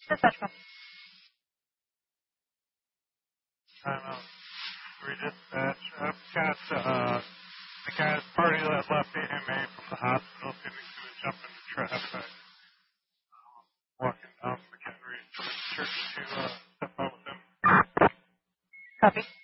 Dispatch. I'm redispatch. I've got the guy's party that left the AMA from the hospital seeming to jump into traffic. Walking down McHenry to the church to step out with him. Copy.